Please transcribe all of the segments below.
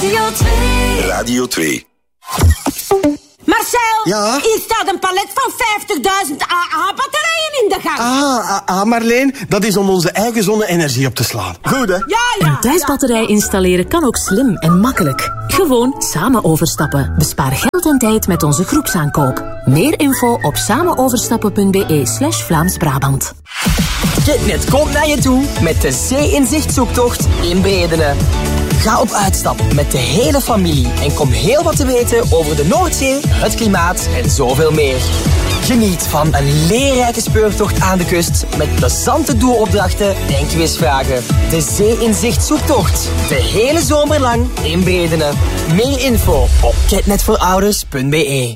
Radio 2. Radio 2. Marcel, ja? hier staat een palet van 50.000 AA-batterijen in de gang. Marleen, dat is om onze eigen zonne-energie op te slaan. Goed, hè? Ja. Een thuisbatterij installeren kan ook slim en makkelijk. Gewoon samen overstappen. Bespaar geld en tijd met onze groepsaankoop. Meer info op samenoverstappen.be/Vlaams-Brabant. Ketnet komt naar je toe met de Zee-in-Zicht-zoektocht in Bredene. Ga op uitstap met de hele familie en kom heel wat te weten over de Noordzee, het klimaat en zoveel meer. Geniet van een leerrijke speurtocht aan de kust met plezante doelopdrachten en quizvragen. De Zee-in-Zicht-zoektocht. De hele zomer lang in Bredene. Meer info op ketnetvoorouders.be.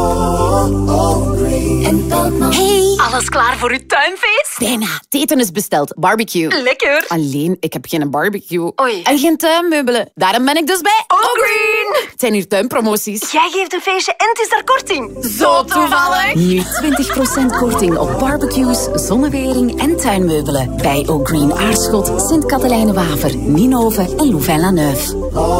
Hey, alles klaar voor uw tuinfeest? Bijna. Het eten is besteld. Barbecue. Lekker. Alleen, ik heb geen barbecue. Oei. En geen tuinmeubelen. Daarom ben ik dus bij O'Green. Het zijn hier tuinpromoties. Jij geeft een feestje en het is daar korting. Zo toevallig. Nu 20% korting op barbecues, zonnewering en tuinmeubelen. Bij O'Green Aarschot, Sint-Katelijne-Waver, Ninove en Louvain-la-Neuve.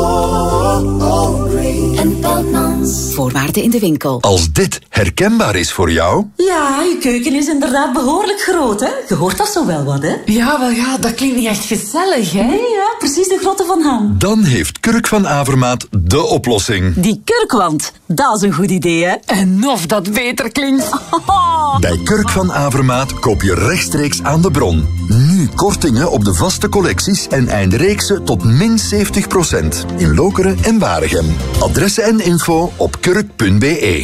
Voorwaarden in de winkel. Als dit herkenbaar is voor jou... Ja, je keuken is inderdaad behoorlijk groot, hè? Je hoort dat zo wel wat, hè? Ja, wel ja, dat klinkt niet echt gezellig, hè? Nee, ja, precies de grootte van Ham. Dan heeft Kurk van Avermaat de oplossing. Die kurkwand, dat is een goed idee, hè? En of dat beter klinkt. Bij Kurk van Avermaat koop je rechtstreeks aan de bron. Nu kortingen op de vaste collecties en eindreeksen tot min 70%. In Lokeren en Waregem. Adressen en info op kurk.be.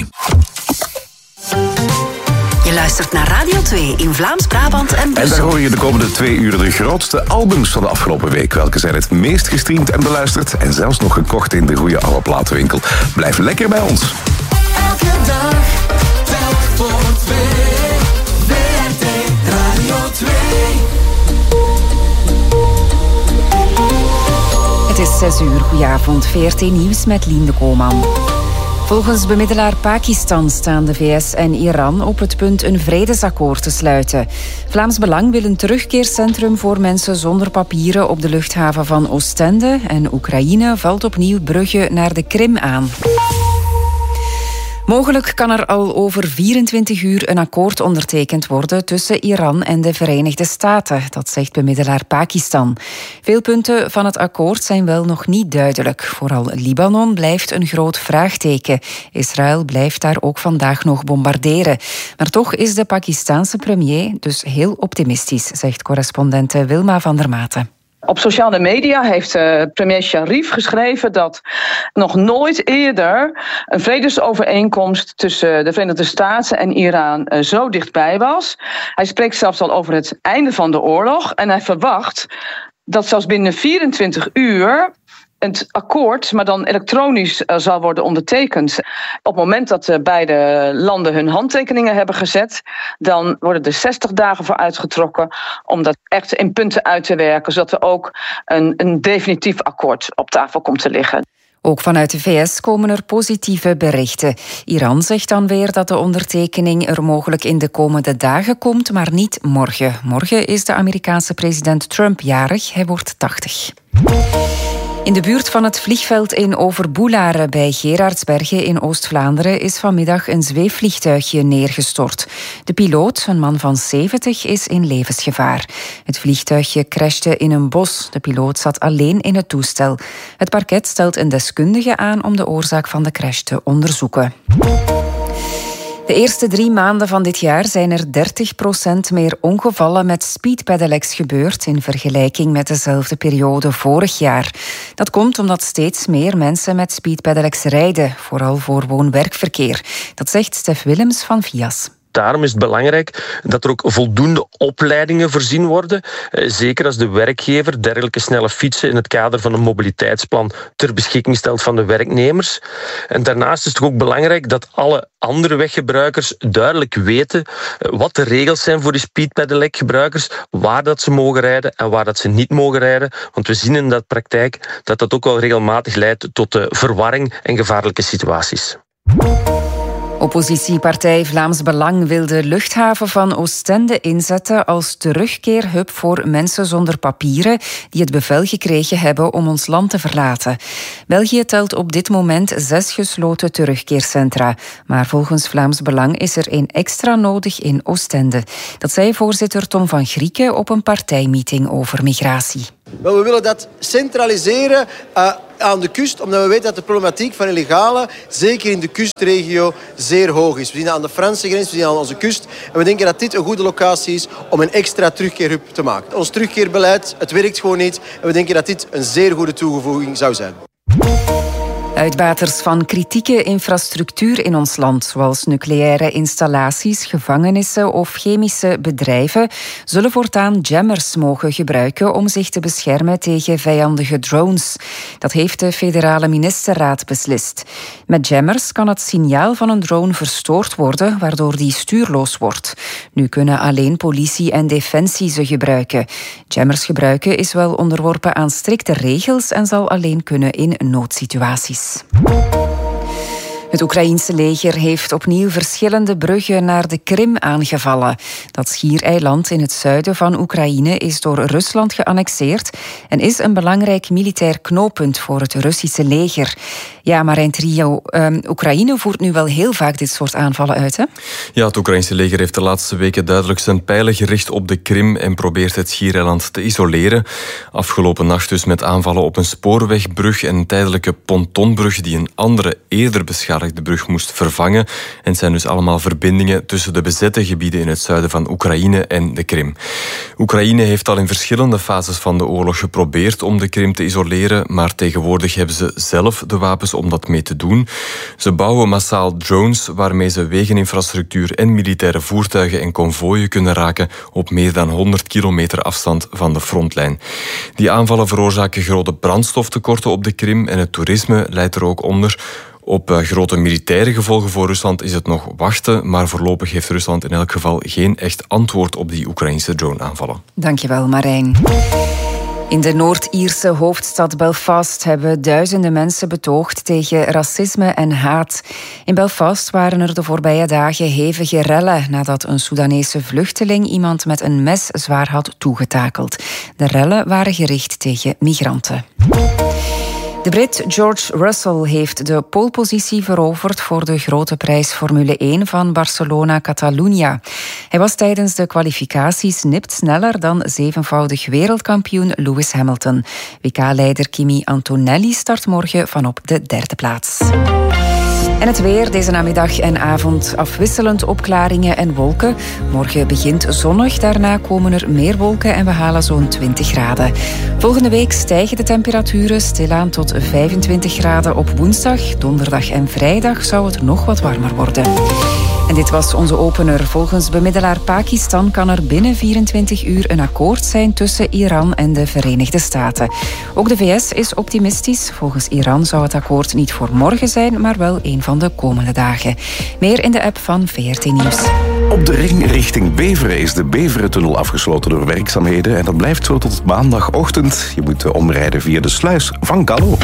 Je luistert naar Radio 2 in Vlaams-Brabant en Brussel. En daar hoor je de komende 2 uur de grootste albums van de afgelopen week. Welke zijn het meest gestreamd en beluisterd en zelfs nog gekocht in de goede oude platenwinkel. Blijf lekker bij ons. Elke dag, telk voor 2. WRT Radio 2. Het is 6 uur. Goedenavond. VRT Nieuws met Lien de Koolman. Volgens bemiddelaar Pakistan staan de VS en Iran op het punt een vredesakkoord te sluiten. Vlaams Belang wil een terugkeercentrum voor mensen zonder papieren op de luchthaven van Oostende en Oekraïne valt opnieuw bruggen naar de Krim aan. Mogelijk kan er al over 24 uur een akkoord ondertekend worden tussen Iran en de Verenigde Staten. Dat zegt bemiddelaar Pakistan. Veel punten van het akkoord zijn wel nog niet duidelijk. Vooral Libanon blijft een groot vraagteken. Israël blijft daar ook vandaag nog bombarderen. Maar toch is de Pakistaanse premier dus heel optimistisch, zegt correspondente Wilma van der Maten. Op sociale media heeft premier Sharif geschreven dat nog nooit eerder een vredesovereenkomst tussen de Verenigde Staten en Iran zo dichtbij was. Hij spreekt zelfs al over het einde van de oorlog en hij verwacht dat zelfs binnen 24 uur het akkoord, maar dan elektronisch zal worden ondertekend. Op het moment dat beide landen hun handtekeningen hebben gezet, dan worden er 60 dagen voor uitgetrokken om dat echt in punten uit te werken, zodat er ook een definitief akkoord op tafel komt te liggen. Ook vanuit de VS komen er positieve berichten. Iran zegt dan weer dat de ondertekening er mogelijk in de komende dagen komt, maar niet morgen. Morgen is de Amerikaanse president Trump jarig. Hij wordt 80. In de buurt van het vliegveld in Overboelare bij Gerardsbergen in Oost-Vlaanderen is vanmiddag een zweefvliegtuigje neergestort. De piloot, een man van 70, is in levensgevaar. Het vliegtuigje crashte in een bos. De piloot zat alleen in het toestel. Het parket stelt een deskundige aan om de oorzaak van de crash te onderzoeken. De eerste 3 maanden van dit jaar zijn er 30% meer ongevallen met speedpedelecs gebeurd in vergelijking met dezelfde periode vorig jaar. Dat komt omdat steeds meer mensen met speedpedelecs rijden, vooral voor woon-werkverkeer. Dat zegt Stef Willems van VIAS. Daarom is het belangrijk dat er ook voldoende opleidingen voorzien worden. Zeker als de werkgever dergelijke snelle fietsen in het kader van een mobiliteitsplan ter beschikking stelt van de werknemers. En daarnaast is het ook belangrijk dat alle andere weggebruikers duidelijk weten wat de regels zijn voor die speedpedelec-gebruikers, waar dat ze mogen rijden en waar dat ze niet mogen rijden. Want we zien in de praktijk dat dat ook wel regelmatig leidt tot verwarring en gevaarlijke situaties. Oppositiepartij Vlaams Belang wil de luchthaven van Oostende inzetten als terugkeerhub voor mensen zonder papieren die het bevel gekregen hebben om ons land te verlaten. België telt op dit moment 6 gesloten terugkeercentra. Maar volgens Vlaams Belang is er 1 extra nodig in Oostende. Dat zei voorzitter Tom van Grieken op een partijmeeting over migratie. Wel, we willen dat centraliseren aan de kust, omdat we weten dat de problematiek van illegale, zeker in de kustregio, zeer hoog is. We zien dat aan de Franse grens, we zien dat aan onze kust. En we denken dat dit een goede locatie is om een extra terugkeerhub te maken. Ons terugkeerbeleid, het werkt gewoon niet. En we denken dat dit een zeer goede toevoeging zou zijn. Uitbaters van kritieke infrastructuur in ons land, zoals nucleaire installaties, gevangenissen of chemische bedrijven, zullen voortaan jammers mogen gebruiken om zich te beschermen tegen vijandige drones. Dat heeft de federale ministerraad beslist. Met jammers kan het signaal van een drone verstoord worden, waardoor die stuurloos wordt. Nu kunnen alleen politie en defensie ze gebruiken. Jammers gebruiken is wel onderworpen aan strikte regels en zal alleen kunnen in noodsituaties. Het Oekraïense leger heeft opnieuw verschillende bruggen naar de Krim aangevallen. Dat schiereiland in het zuiden van Oekraïne is door Rusland geannexeerd en is een belangrijk militair knooppunt voor het Russische leger. Ja, Marijn Trio, Oekraïne voert nu wel heel vaak dit soort aanvallen uit, hè? Ja, het Oekraïnse leger heeft de laatste weken duidelijk zijn pijlen gericht op de Krim en probeert het schiereiland te isoleren. Afgelopen nacht dus met aanvallen op een spoorwegbrug en een tijdelijke pontonbrug die een andere, eerder beschadigde brug moest vervangen. En het zijn dus allemaal verbindingen tussen de bezette gebieden in het zuiden van Oekraïne en de Krim. Oekraïne heeft al in verschillende fases van de oorlog geprobeerd om de Krim te isoleren, maar tegenwoordig hebben ze zelf de wapens om dat mee te doen. Ze bouwen massaal drones waarmee ze wegeninfrastructuur en militaire voertuigen en konvooien kunnen raken op meer dan 100 kilometer afstand van de frontlijn. Die aanvallen veroorzaken grote brandstoftekorten op de Krim en het toerisme leidt er ook onder. Op grote militaire gevolgen voor Rusland is het nog wachten, maar voorlopig heeft Rusland in elk geval geen echt antwoord op die Oekraïnse drone-aanvallen. Dankjewel, Marijn. In de Noord-Ierse hoofdstad Belfast hebben duizenden mensen betoogd tegen racisme en haat. In Belfast waren er de voorbije dagen hevige rellen nadat een Soedanese vluchteling iemand met een mes zwaar had toegetakeld. De rellen waren gericht tegen migranten. De Brit George Russell heeft de polepositie veroverd voor de grote prijs Formule 1 van Barcelona-Catalunya. Hij was tijdens de kwalificaties nipt sneller dan 7-voudig wereldkampioen Lewis Hamilton. WK-leider Kimi Antonelli start morgen van op de 3e plaats. En het weer, deze namiddag en avond afwisselend opklaringen en wolken. Morgen begint zonnig, daarna komen er meer wolken en we halen zo'n 20 graden. Volgende week stijgen de temperaturen stilaan tot 25 graden op woensdag. Donderdag en vrijdag zou het nog wat warmer worden. En dit was onze opener. Volgens bemiddelaar Pakistan kan er binnen 24 uur een akkoord zijn tussen Iran en de Verenigde Staten. Ook de VS is optimistisch. Volgens Iran zou het akkoord niet voor morgen zijn, maar wel een van de komende dagen. Meer in de app van VRT Nieuws. Op de ring richting Beveren is de Beverentunnel afgesloten door werkzaamheden en dat blijft zo tot maandagochtend. Je moet omrijden via de sluis van Callo.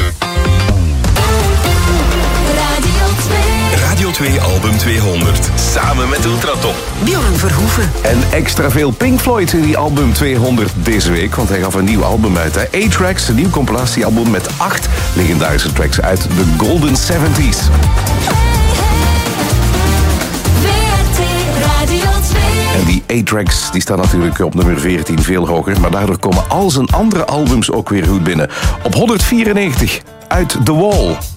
Radio 2 album 200. Samen met Ultratop. Björn Verhoeven. En extra veel Pink Floyd in die album 200 deze week. Want hij gaf een nieuw album uit. A-Tracks, een nieuw compilatiealbum met 8 legendarische tracks uit de Golden 70s. En die A-Tracks die staan natuurlijk op nummer 14 veel hoger. Maar daardoor komen al zijn andere albums ook weer goed binnen. Op 194 uit The Wall.